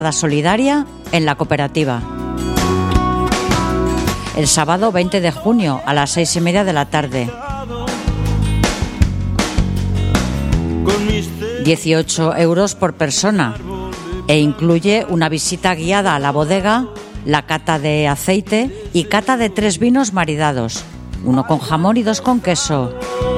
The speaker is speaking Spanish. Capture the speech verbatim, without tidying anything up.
solidaria en la cooperativa. El sábado veinte de junio a las seis y media de la tarde. dieciocho euros por persona e incluye una visita guiada a la bodega, la cata de aceite y cata de tres vinos maridados, uno con jamón y dos con queso.